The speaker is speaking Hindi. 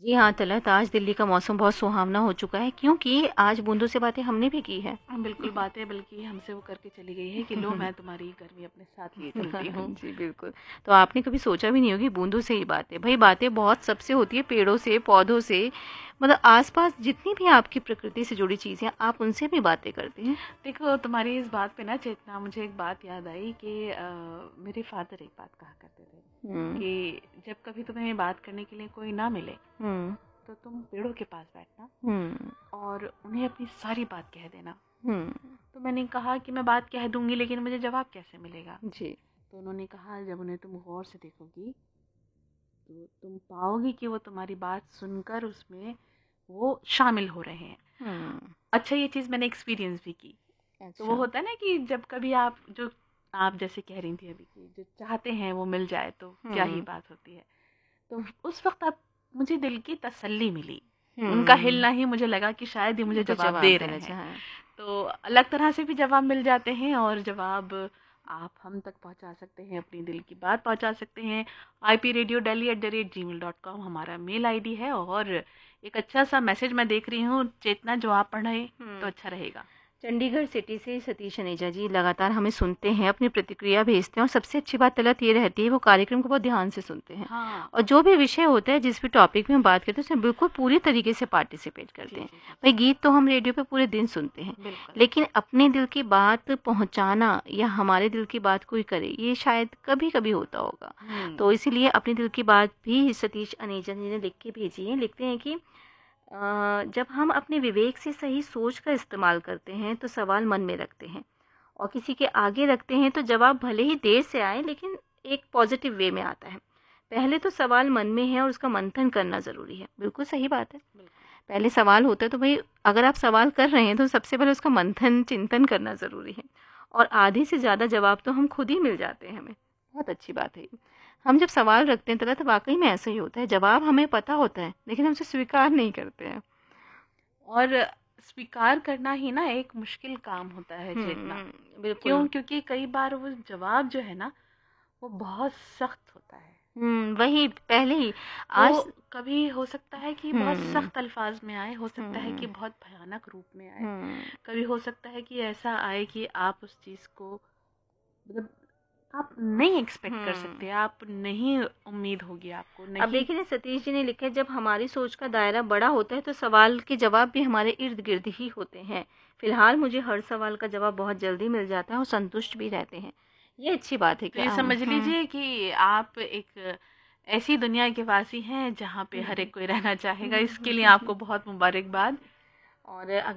जी हाँ तलत, आज दिल्ली का मौसम बहुत सुहावना हो चुका है क्योंकि आज बूंदों से बातें हमने भी की है। बिल्कुल बातें, बल्कि हमसे वो करके चली गई है कि लो मैं तुम्हारी गर्मी अपने साथ लिए चलती हूँ। जी बिल्कुल। तो आपने कभी सोचा भी नहीं होगी बूंदों से ही बातें, भाई बातें बहुत सबसे होती है, पेड़ों से, पौधों से, मतलब आसपास जितनी भी आपकी प्रकृति से जुड़ी चीजें आप उनसे भी बातें करते हैं। देखो, तुम्हारी इस बात पे ना चेतना, मुझे एक बात याद आई कि मेरे फादर एक बात कहा करते थे हम्म। कि जब कभी तुम्हें बात करने के लिए कोई ना मिले हम्म। तो तुम पेड़ों के पास बैठना हम्म। और उन्हें अपनी सारी बात कह देना। हम्म। तो मैंने कहा कि मैं बात कह दूंगी, लेकिन मुझे जवाब कैसे मिलेगा? जी। तो उन्होंने कहा, जब उन्हें तुम गौर से देखोगी तो तुम पाओगी कि वो तुम्हारी बात सुनकर उसमें वो शामिल हो रहे हैं। हम्म। अच्छा, ये चीज़ मैंने एक्सपीरियंस भी की। तो वो अच्छा। होता है ना कि जब कभी आप जैसे कह रही थी अभी कि जो चाहते हैं वो मिल जाए तो क्या ही हम्म। बात होती है। तो उस वक्त आप मुझे दिल की तसल्ली मिली। उनका हम्म। हिलना ही मुझे लगा कि शायद ये मुझे कुछ जवाब जवाब दे रहे देना हैं। चाहें। तो अलग तरह से भी जवाब मिल जाते हैं, और जवाब आप हम तक पहुंचा सकते हैं, अपनी दिल की बात पहुंचा सकते हैं। ipradiodeli@gmail.com हमारा मेल आईडी है। और एक अच्छा सा मैसेज मैं देख रही हूँ चेतना, जो आप पढ़े तो हम्म। अच्छा रहेगा। चंडीगढ़ सिटी से सतीश अनेजा जी लगातार हमें सुनते हैं, अपनी प्रतिक्रिया भेजते हैं, और सबसे अच्छी बात तलत ये रहती है वो कार्यक्रम को बहुत ध्यान से सुनते हैं, हाँ। और जो भी विषय होता है, जिस भी टॉपिक में हम बात करते हैं उसमें बिल्कुल पूरी तरीके से पार्टिसिपेट जी करते हैं। जी जी भाई जी। गीत तो हम रेडियो पे पूरे दिन सुनते हैं, बिल्कुल। लेकिन अपने दिल की बात पहुंचाना या हमारे दिल की बात कोई करे, ये शायद कभी कभी होता होगा। हम्म। तो इसीलिए अपने दिल की बात भी सतीश अनेजा जी ने लिख के भेजी है। लिखते हैं कि जब हम अपने विवेक से सही सोच का इस्तेमाल करते हैं तो सवाल मन में रखते हैं और किसी के आगे रखते हैं तो जवाब भले ही देर से आए लेकिन एक पॉजिटिव वे में आता है। पहले तो सवाल मन में है और उसका मंथन करना ज़रूरी है। बिल्कुल सही बात है। बिल्कुल। पहले सवाल होता है तो भाई अगर आप सवाल कर रहे हैं तो सबसे पहले उसका मंथन चिंतन करना ज़रूरी है, और आधे से ज़्यादा जवाब तो हम खुद ही मिल जाते हैं हमें। बहुत अच्छी बात है ये। हम जब सवाल रखते हैं तो वाकई में ऐसा ही होता है, जवाब हमें पता होता है लेकिन हम उसे स्वीकार नहीं करते हैं। और स्वीकार करना ही ना एक मुश्किल काम होता है चेतना। बिल्कुल। क्यों? क्योंकि कई बार वो जवाब जो है ना, वो बहुत सख्त होता है। वही पहले ही वो आज। कभी हो सकता है कि बहुत हम्म। सख्त अल्फाज में आए, हो सकता है कि हम्म। बहुत भयानक रूप में आए। हम्म। कभी हो सकता है कि ऐसा आए कि आप उस चीज़ को, मतलब, आप नहीं एक्सपेक्ट कर हम्म। सकते, आप नहीं, उम्मीद होगी आपको अब नहीं। देखिए ना, सतीश जी ने लिखा है जब हमारी सोच का दायरा बड़ा होता है तो सवाल के जवाब भी हमारे इर्द गिर्द ही होते हैं। फिलहाल मुझे हर सवाल का जवाब बहुत जल्दी मिल जाता है और संतुष्ट भी रहते हैं। ये अच्छी बात है तो कि ये हम समझ लीजिए कि आप एक ऐसी दुनिया के वासी हैं जहाँ पे हर एक कोई रहना चाहेगा। इसके लिए आपको बहुत मुबारकबाद। और